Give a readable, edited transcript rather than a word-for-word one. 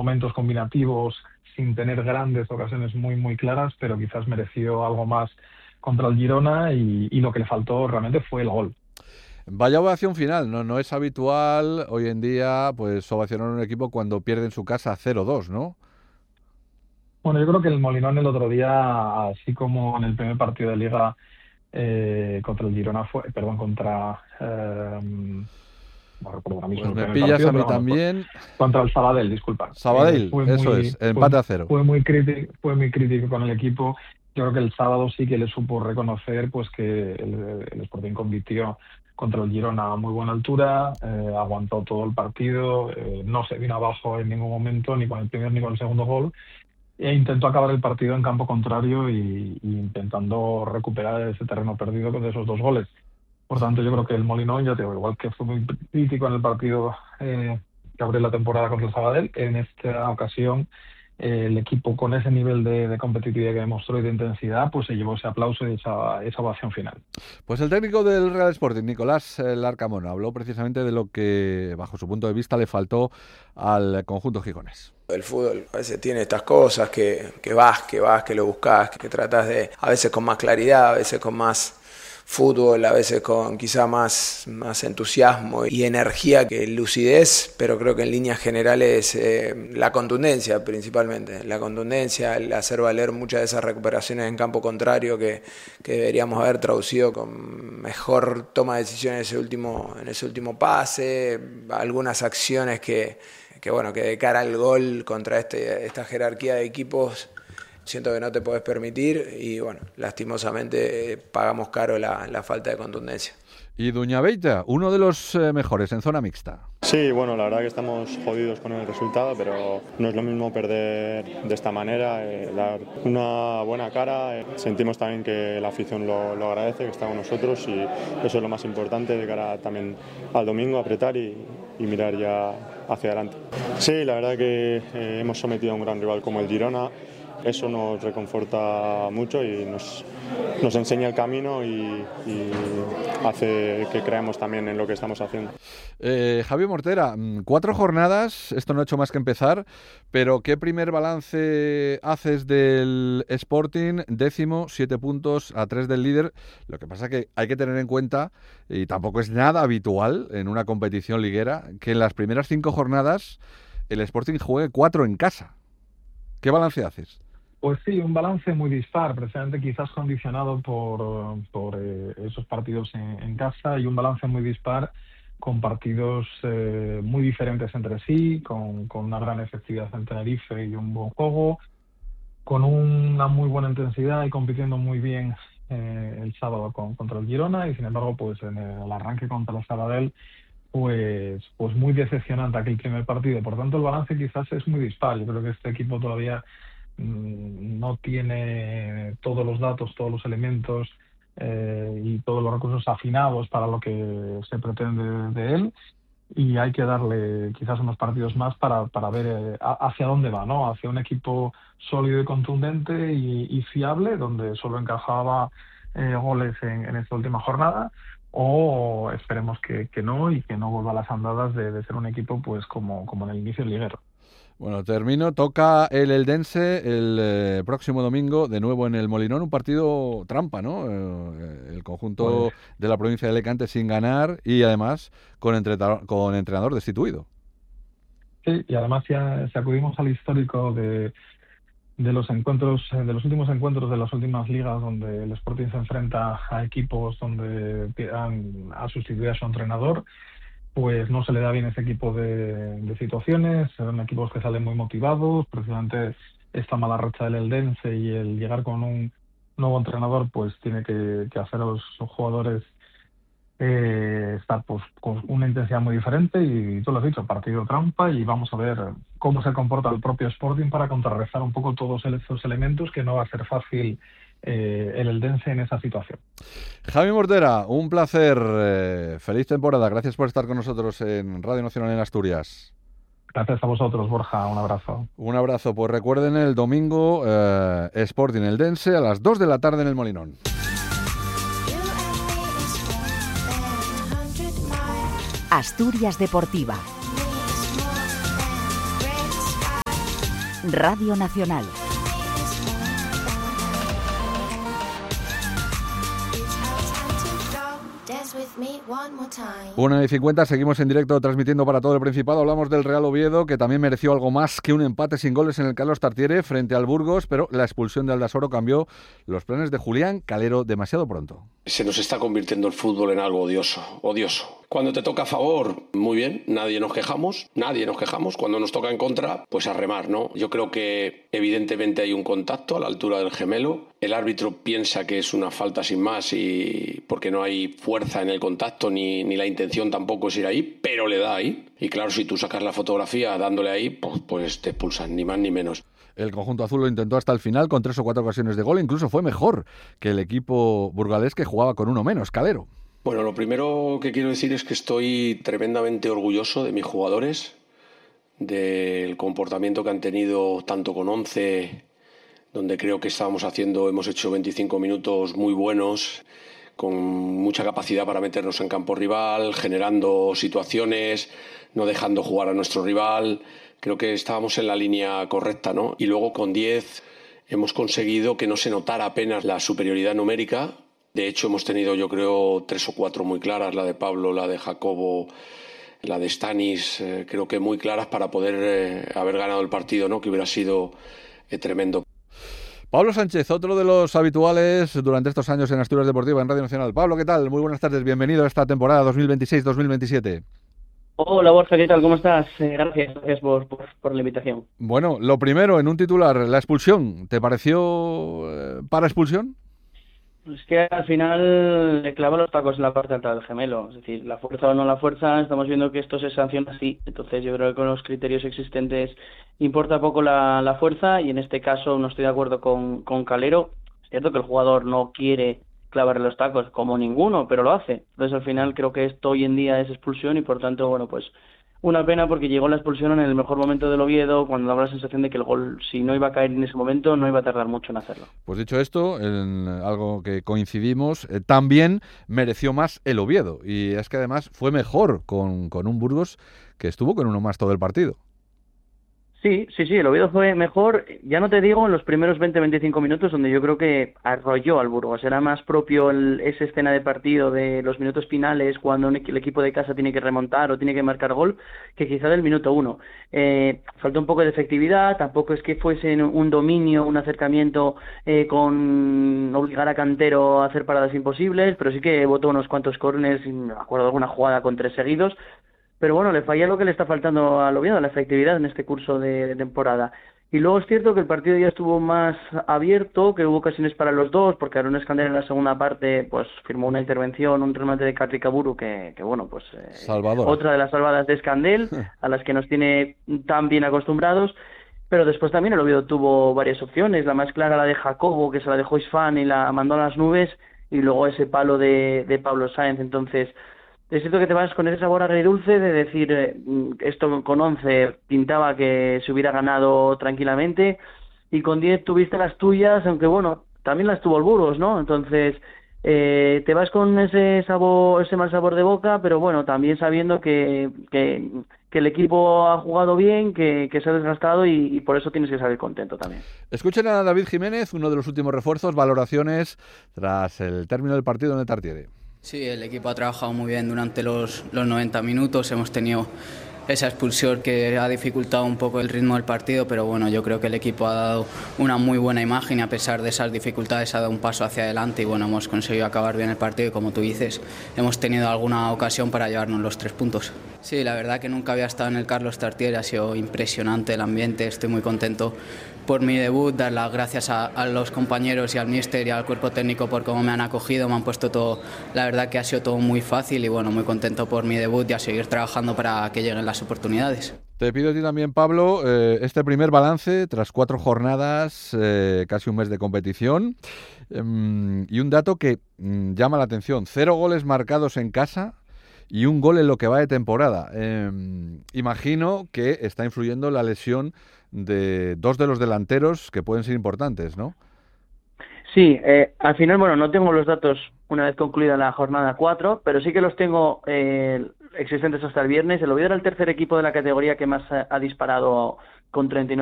momentos combinativos sin tener grandes ocasiones muy, muy claras, pero quizás mereció algo más contra el Girona y lo que le faltó realmente fue el gol. Vaya ovación final, no es habitual hoy en día pues ovacionar a un equipo cuando pierde en su casa 0-2, ¿no? Bueno, yo creo que el Molinón el otro día, así como en el primer partido de Liga contra el Girona, no recuerdo ahora mismo Pues el me primer pillas partido, a mí pero bueno, también. contra el Sabadell, disculpa. Sabadell, eso es, empate a 0. Fue muy crítico con el equipo. Yo creo que el sábado sí que le supo reconocer pues que el Sporting compitió contra el Girona a muy buena altura, aguantó todo el partido, no se vino abajo en ningún momento, ni con el primer ni con el segundo gol, e intentó acabar el partido en campo contrario y intentando recuperar ese terreno perdido con esos 2 goles. Por tanto, yo creo que el Molinón, ya te digo, igual que fue muy crítico en el partido que abrió la temporada contra el Sabadell, en esta ocasión el equipo con ese nivel de competitividad que demostró y de intensidad, pues se llevó ese aplauso y esa ovación final. Pues el técnico del Real Sporting, Nicolás Larcamón, habló precisamente de lo que, bajo su punto de vista, le faltó al conjunto gijonés. El fútbol a veces tiene estas cosas que vas, que lo buscas, que tratas de, a veces con más claridad, a veces con más fútbol, a veces con quizá más entusiasmo y energía que lucidez, pero creo que en líneas generales la contundencia principalmente, la contundencia, el hacer valer muchas de esas recuperaciones en campo contrario que deberíamos haber traducido con mejor toma de decisiones en ese último pase, algunas acciones que de cara al gol contra esta jerarquía de equipos siento que no te podés permitir y bueno, lastimosamente pagamos caro la falta de contundencia. Y Duñabeita, uno de los mejores en zona mixta. Sí, bueno, la verdad que estamos jodidos con el resultado, pero no es lo mismo perder de esta manera, dar una buena cara. Sentimos también que la afición lo agradece, que está con nosotros y eso es lo más importante de cara también al domingo, apretar y mirar ya hacia adelante. Sí, la verdad que hemos sometido a un gran rival como el Girona. Eso nos reconforta mucho y nos enseña el camino y hace que creamos también en lo que estamos haciendo. Javi Mortera, 4 jornadas, esto no ha hecho más que empezar, pero ¿qué primer balance haces del Sporting? 10º, 7 puntos a 3 del líder. Lo que pasa que hay que tener en cuenta, y tampoco es nada habitual en una competición liguera, que en las primeras 5 jornadas el Sporting juegue 4 en casa. ¿Qué balance haces? Pues sí, un balance muy dispar, precisamente quizás condicionado por esos partidos en casa, y un balance muy dispar con partidos muy diferentes entre sí, con una gran efectividad en Tenerife y un buen juego, con una muy buena intensidad y compitiendo muy bien el sábado contra el Girona, y sin embargo pues en el arranque contra el Sabadell pues muy decepcionante aquel primer partido. Por tanto, el balance quizás es muy dispar. Yo creo que este equipo todavía no tiene todos los datos, todos los elementos y todos los recursos afinados para lo que se pretende de él, y hay que darle quizás unos partidos más para ver hacia dónde va, ¿no? Hacia un equipo sólido y contundente y fiable, donde solo encajaba goles en esta última jornada, o esperemos que no, y que no vuelva a las andadas de ser un equipo pues como en el inicio del liguero. Bueno, termino. Toca el Eldense el próximo domingo, de nuevo en el Molinón, un partido trampa, ¿no? El conjunto de la provincia de Alicante sin ganar y además con entrenador destituido. Sí, y además ya si acudimos al histórico de los encuentros, de los últimos encuentros de las últimas ligas, donde el Sporting se enfrenta a equipos donde ha sustituido a su entrenador, pues no se le da bien ese equipo de situaciones. Son equipos que salen muy motivados. Precisamente esta mala racha del Eldense y el llegar con un nuevo entrenador pues tiene que hacer a los jugadores estar pues con una intensidad muy diferente, y tú lo has dicho, partido trampa, y vamos a ver cómo se comporta el propio Sporting para contrarrestar un poco todos esos elementos, que no va a ser fácil el Eldense en esa situación. Javi Mortera, un placer, feliz temporada, gracias por estar con nosotros en Radio Nacional en Asturias. Gracias a vosotros, Borja, un abrazo. Un abrazo, pues recuerden el domingo Sporting Eldense a las 2 de la tarde en el Molinón. Asturias Deportiva. Radio Nacional. 1:50, seguimos en directo transmitiendo para todo el Principado. Hablamos del Real Oviedo, que también mereció algo más que un empate sin goles en el Carlos Tartiere frente al Burgos, pero la expulsión de Aldasoro cambió los planes de Julián Calero demasiado pronto. Se nos está convirtiendo el fútbol en algo odioso. Cuando te toca a favor, muy bien, nadie nos quejamos. Cuando nos toca en contra, pues a remar, ¿no? Yo creo que evidentemente hay un contacto a la altura del gemelo. El árbitro piensa que es una falta sin más y porque no hay fuerza en el contacto ni la intención tampoco es ir ahí, pero le da ahí. Y claro, si tú sacas la fotografía dándole ahí, pues te expulsan, ni más ni menos. El conjunto azul lo intentó hasta el final con 3 o 4 ocasiones de gol, incluso fue mejor que el equipo burgalés, que jugaba con uno menos, Calero. Bueno, lo primero que quiero decir es que estoy tremendamente orgulloso de mis jugadores, del comportamiento que han tenido tanto con 11, donde creo que hemos hecho 25 minutos muy buenos, con mucha capacidad para meternos en campo rival, generando situaciones, no dejando jugar a nuestro rival. Creo que estábamos en la línea correcta, ¿no? Y luego con 10 hemos conseguido que no se notara apenas la superioridad numérica. De hecho, hemos tenido, yo creo, 3 o 4 muy claras, la de Pablo, la de Jacobo, la de Stanis, creo que muy claras para poder haber ganado el partido, ¿no? Que hubiera sido tremendo. Pablo Sánchez, otro de los habituales durante estos años en Asturias Deportiva, en Radio Nacional. Pablo, ¿qué tal? Muy buenas tardes, bienvenido a esta temporada 2026-2027. Hola Borja, ¿qué tal? ¿Cómo estás? Gracias por la invitación. Bueno, lo primero, en un titular, la expulsión. ¿Te pareció para expulsión? Es que al final le clava los tacos en la parte alta del gemelo. Es decir, la fuerza o no la fuerza, estamos viendo que esto se sanciona así. Entonces yo creo que con los criterios existentes importa poco la fuerza y en este caso no estoy de acuerdo con Calero. Es cierto que el jugador no quiere clavarle los tacos como ninguno, pero lo hace. Entonces al final creo que esto hoy en día es expulsión y por tanto, bueno, pues una pena porque llegó la expulsión en el mejor momento del Oviedo, cuando daba la sensación de que el gol, si no iba a caer en ese momento, no iba a tardar mucho en hacerlo. Pues dicho esto, en algo que coincidimos, también mereció más el Oviedo. Y es que además fue mejor con un Burgos que estuvo con uno más todo el partido. Sí, el Oviedo fue mejor, ya no te digo en los primeros 20-25 minutos donde yo creo que arrolló al Burgos. Era más propio esa escena de partido de los minutos finales cuando el equipo de casa tiene que remontar o tiene que marcar gol, que quizá del minuto 1. Faltó un poco de efectividad, tampoco es que fuese un dominio, un acercamiento con obligar a Cantero a hacer paradas imposibles, pero sí que botó unos cuantos córneres, me acuerdo de alguna jugada con 3 seguidos. Pero bueno, le falla lo que le está faltando al Oviedo, la efectividad en este curso de temporada. Y luego es cierto que el partido ya estuvo más abierto, que hubo ocasiones para los dos, porque Aaron Escandel en la segunda parte pues firmó una intervención, un remate de Carri Caburu, que bueno, pues otra de las salvadas de Escandel, a las que nos tiene tan bien acostumbrados. Pero después también el Oviedo tuvo varias opciones, la más clara la de Jacobo, que se la dejó Isfán y la mandó a las nubes, y luego ese palo de Pablo Sáenz. Entonces es cierto que te vas con ese sabor agridulce de decir esto con 11 pintaba que se hubiera ganado tranquilamente y con 10 tuviste las tuyas, aunque bueno, también las tuvo el Burgos, ¿no? Entonces te vas con ese mal sabor de boca, pero bueno, también sabiendo que el equipo ha jugado bien, que se ha desgastado y por eso tienes que salir contento también. Escuchen a David Jiménez, uno de los últimos refuerzos, valoraciones tras el término del partido en el Tartiere. Sí, el equipo ha trabajado muy bien durante los 90 minutos, hemos tenido esa expulsión que ha dificultado un poco el ritmo del partido, pero bueno, yo creo que el equipo ha dado una muy buena imagen y a pesar de esas dificultades ha dado un paso hacia adelante y bueno, hemos conseguido acabar bien el partido y como tú dices, hemos tenido alguna ocasión para llevarnos los 3 puntos. Sí, la verdad que nunca había estado en el Carlos Tartiere, ha sido impresionante el ambiente, estoy muy contento por mi debut, dar las gracias a los compañeros y al míster y al cuerpo técnico por cómo me han acogido, me han puesto todo, la verdad que ha sido todo muy fácil y bueno, muy contento por mi debut y a seguir trabajando para que lleguen las oportunidades. Te pido a ti también, Pablo, este primer balance tras 4 jornadas, casi un mes de competición, y un dato que llama la atención, 0 goles marcados en casa y 1 gol en lo que va de temporada. Imagino que está influyendo la lesión de 2 de los delanteros que pueden ser importantes, ¿no? Sí, al final, bueno, no tengo los datos una vez concluida la jornada 4, pero sí que los tengo existentes hasta el viernes. El Oviedo era el tercer equipo de la categoría que más ha disparado con 39